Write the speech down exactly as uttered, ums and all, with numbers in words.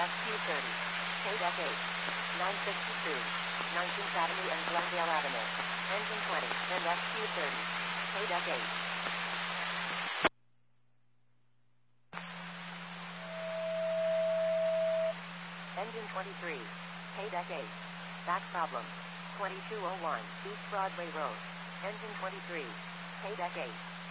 S Q thirty. K-Deck eight. nine sixty-two. nineteenth Avenue and Glendale Avenue. Engine twenty. And S Q thirty. K-Deck eight. Engine twenty-three. K-Deck eight. Back problem. twenty-two oh one East Broadway Road. Engine twenty-three. K-Deck eight.